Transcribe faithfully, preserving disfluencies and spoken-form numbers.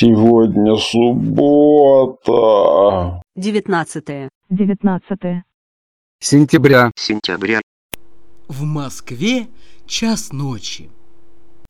Сегодня суббота. Девятнадцатое. Девятнадцатое. Сентября. Сентября. В Москве час ночи.